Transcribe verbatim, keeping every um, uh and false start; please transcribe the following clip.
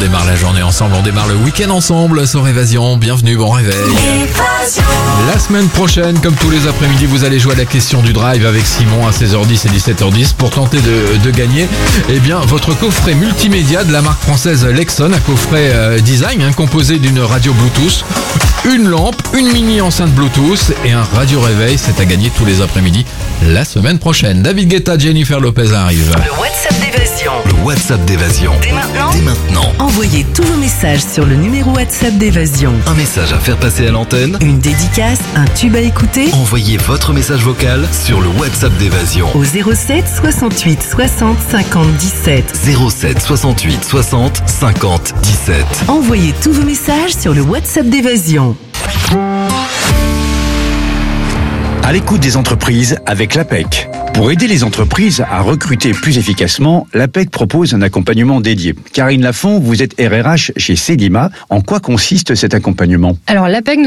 démarre la journée ensemble, on démarre le week-end ensemble sur Évasion. Bienvenue, bon réveil. Évasion. La semaine prochaine, comme tous les après-midi, vous allez jouer à la question du drive avec Simon à seize heures dix et dix-sept heures dix pour tenter de, de gagner eh bien, votre coffret multimédia de la marque française Lexon, un coffret euh, design hein, composé d'une radio Bluetooth, une lampe, une mini enceinte Bluetooth et un radio réveil. C'est à gagner tous les après-midi la semaine prochaine. David Guetta, Jennifer Lopez arrive. Le WhatsApp d'Évasion. Le WhatsApp d'Évasion. Dès maintenant. Dès maintenant. Envoyez tous vos messages sur le numéro WhatsApp d'Évasion. Un message à faire passer à l'antenne. Une dédicace, un tube à écouter. Envoyez votre message vocal sur le WhatsApp d'Évasion. Au zéro sept soixante-huit soixante cinquante dix-sept. zéro sept soixante-huit soixante cinquante dix-sept. Envoyez tous vos messages sur le WhatsApp d'Évasion. À l'écoute des entreprises avec l'A P E C. Pour aider les entreprises à recruter plus efficacement, l'A P E C propose un accompagnement dédié. Karine Lafont, vous êtes R R H chez Cedima. En quoi consiste cet accompagnement ? Alors l'A P E C